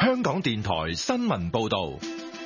香港電台新聞報道。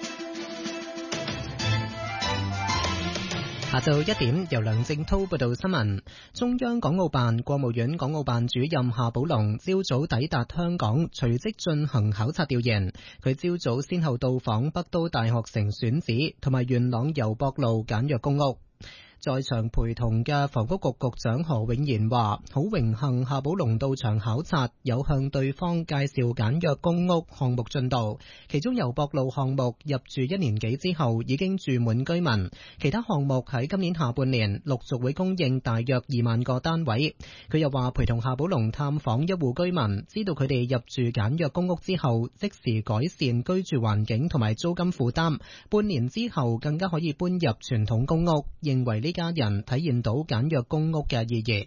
下晝1點，由梁正濤報道新聞。中央港澳辦、國務院港澳辦主任夏寶龍朝早抵達香港，隨即進行考察調研。佢朝早先後到訪北都大學城選址同埋元朗油博路簡約公屋。在場陪同嘅房屋局局長何永賢話，好榮幸夏寶龍到場考察，有向對方介紹簡約公屋項目進度。其中油博路項目入住1年幾之後已經住滿居民，其他項目喺今年下半年陸續會供應大約2萬個單位。佢又話陪同夏寶龍探訪一戶居民，知道佢哋入住簡約公屋之後即時改善居住環境同埋租金負擔，半年之後更加可以搬入傳統公屋，認為呢家人體現到簡約公屋嘅意義。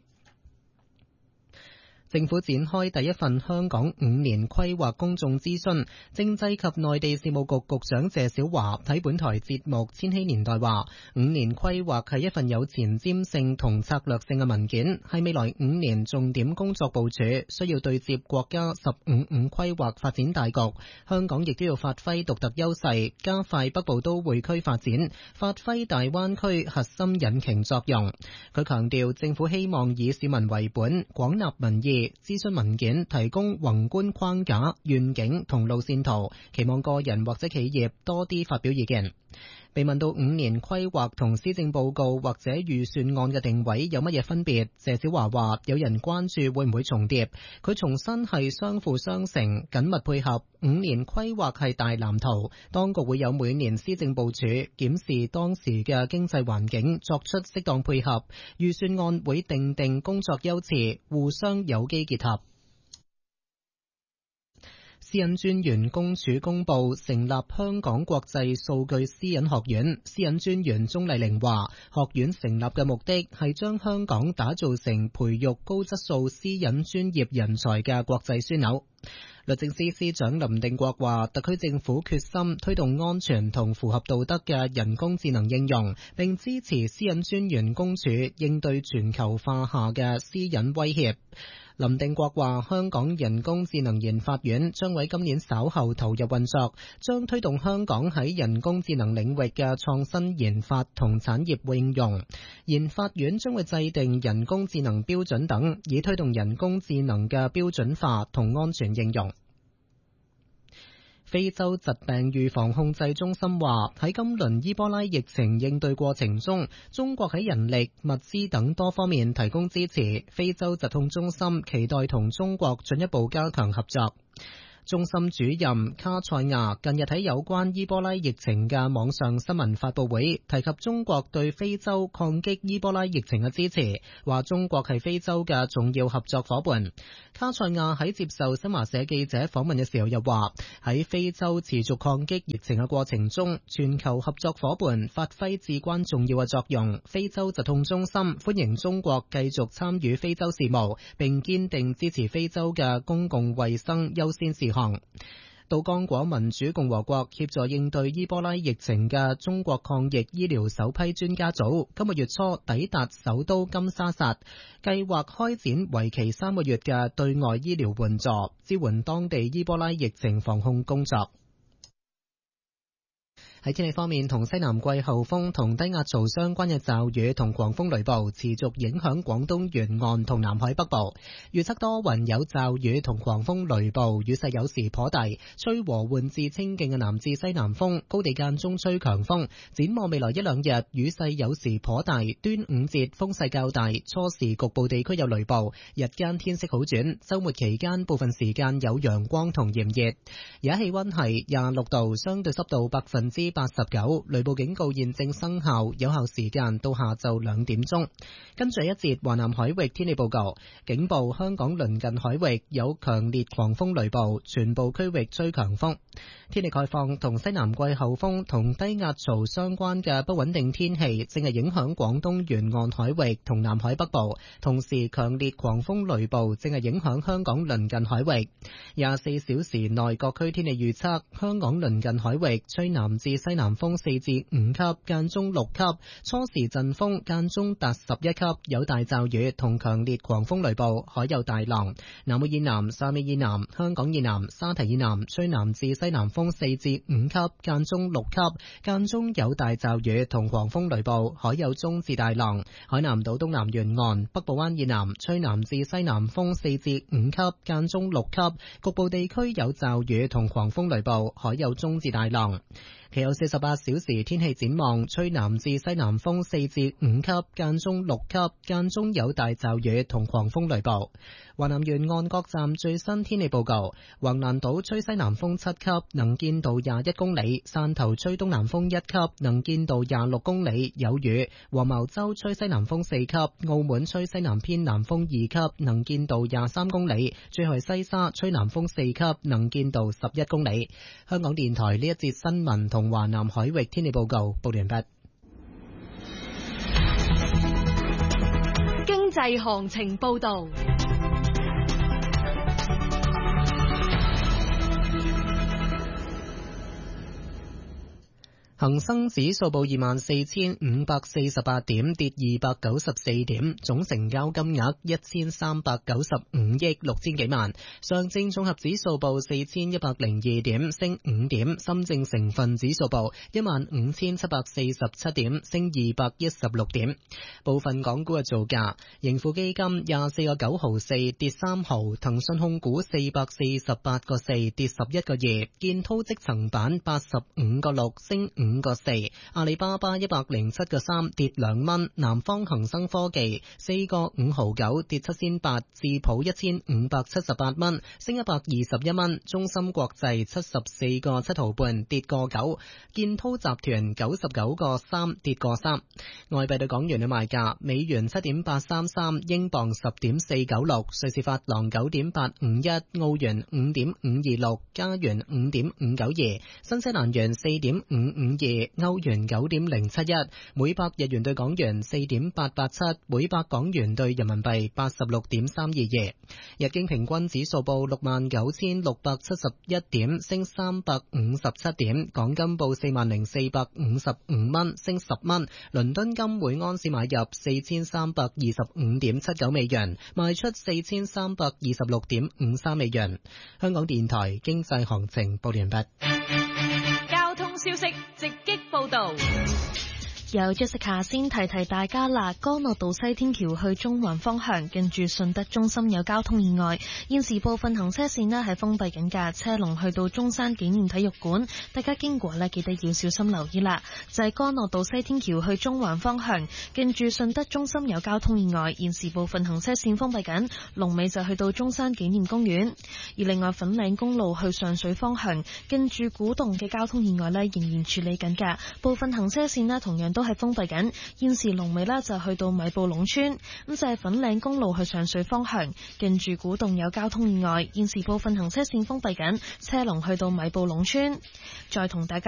政府展開第一份香港5年規劃公眾諮詢，政制及內地事務局局長謝小華喺本台節目《千禧年代》話，5年規劃係一份有前瞻性同策略性嘅文件，係未來5年重點工作部署，需要對接國家15-5規劃發展大局。香港亦都要發揮獨特優勢，加快北部都會區發展，發揮大灣區核心引擎作用。佢強調，政府希望以市民為本，廣納民意。諮詢文件提供宏觀框架、願景同路線圖，期望個人或者企業多啲發表意見。被問到5年規劃同施政報告或者預算案嘅定位有乜嘢分別，謝小華話有人關注會唔會重疊，佢重申係相輔相成，緊密配合。5年規劃係大藍圖，當局會有每年施政部署，檢視當時嘅經濟環境，作出適當配合。預算案會定工作優次，互相有機結合。私隱專員公署公布成立香港國際數據私隱學院。私隱專員鍾麗玲話，學院成立嘅目的係將香港打造成培育高質素私隱專業人才嘅國際樞紐。律政司司長林定國話，特區政府決心推動安全同符合道德嘅人工智能應用，並支持私隱專員公署應對全球化下嘅私隱威脅。林定國話，香港人工智能研發院將喺今年稍後投入運作，將推動香港喺人工智能領域嘅創新研發同產業應用。研發院將會制定人工智能標準等，以推動人工智能嘅標準化同安全應用。非洲疾病預防控制中心話，喺今輪伊波拉疫情應對過程中，中國喺人力、物資等多方面提供支持。非洲疾控中心期待同中國進一步加強合作。中心主任卡塞亞近日喺有關伊波拉疫情嘅網上新聞發佈會提及中國對非洲抗擊伊波拉疫情嘅支持，話中國係非洲嘅重要合作夥伴。卡塞亞喺接受新華社記者訪問嘅時候又話，喺非洲持續抗擊疫情嘅過程中，全球合作夥伴發揮至關重要嘅作用。非洲疾控中心歡迎中國繼續參與非洲事務，並堅定支持非洲嘅公共衛生優先事項。到剛果民主共和國協助應對伊波拉疫情嘅中國抗疫醫療首批專家組今個月初抵達首都金沙薩，計劃開展為期3個月嘅對外醫療援助，支援當地伊波拉疫情防控工作。喺天氣方面，同西南季候風同低壓槽相關嘅驟雨同狂風雷暴持續影響廣東沿岸同南海北部。預測多雲有驟雨同狂風雷暴，雨勢有時頗大，吹和緩至清勁嘅南至西南風，高地間中吹強風。展望未來一兩日，雨勢有時頗大，端午節風勢較大，初時局部地區有雷暴，日間天色好轉，週末期間部分時間有陽光同炎熱。而家氣溫係26度，相對濕度89%，雷暴警告現正生效，有效時間到下晝2點鐘。跟住一節華南海域天氣報告，警報香港鄰近海域有強烈狂風雷暴，全部區域吹強風。天氣概況，同西南季候風同低壓槽相關嘅不穩定天氣正係影響廣東沿岸海域同南海北部，同時強烈狂風雷暴正係影響香港鄰近海域。24小時內各區天氣預測，香港鄰近海域吹南至西西南風4至5級，間中6級，初時陣風間中達11級，有大驟雨同強烈狂風雷暴，海有大浪。南澳以南、汕尾以南、香港以南、沙堤以南吹南至西南風4至5級，間中6級，間中有大驟雨同狂風雷暴，海有中至大浪。海南島東南沿岸、北部灣以南吹南至西南風4至5級，間中6級，局部地區有驟雨同狂風雷暴，海有中至大浪。其後48小時天氣展望，吹南至西南風4至5級，間中6級，間中有大驟雨同狂風雷暴。華南沿岸各站最新天氣報告：橫瀾島吹西南風7級，能見度21公里；汕頭吹東南風1級，能見度26公里，有雨；黃茅洲吹西南風4級，澳門吹西南偏南風2級，能見度23公里；最後西沙吹南風4級，能見度11公里。香港電台呢一節新聞同華南海域天氣報告報完畢。 經濟行情報道。 恒生指數報24,548點，跌294點，總成交金額1395億6千幾萬。上證綜合指數報4102點，升5點。深證成分指數報15747點，升216點。部分港股嘅造價：盈富基金24個9毫4，跌3毫；騰訊控股448個4，跌11個2；建滔積層板85個6，升5個4，阿里巴巴107個3，跌2蚊，南方恒生科技4個5毫9，跌7仙8，智普1578蚊，升121蚊，中芯國際74個7毫半，跌個9，建滔集團99個3，跌個3。外幣對港元嘅賣價：美元7.833，英鎊10.496，瑞士法郎9.851，澳元5.526，加元5.592，新西蘭元4.552，歐元9.071，每百日元對港元4.887，每百港元對人民幣86.322。日經平均指數報69,671點，升357點。港金報40,455蚊，升10蚊。倫敦金每安士買入4325.79美元，賣出4326.53美元。香港電台經濟行情報完畢。 交通消息直擊報道。 有 Jessica 先提提大家啦，干諾道西天橋去中環方向，近住順德中心有交通意外，現時部分行車線呢係封閉緊㗎，車龍去到中山紀念體育館，大家經過呢記得要小心留意啦。就係干諾道西天橋去中環方向，近住順德中心有交通意外，現時部分行車線封閉緊，龍尾就去到中山紀念公園。而另外粉嶺公路去上水方向，近住古洞嘅交通意外呢仍然處理緊㗎，部分行車線呢同樣都係封閉緊，現時龍尾呢就去到米埔隴村。咁就係粉嶺公路去上水方向，近住古洞有交通意外，現時部分行車線封閉緊，車龍去到米埔隴村。再同大家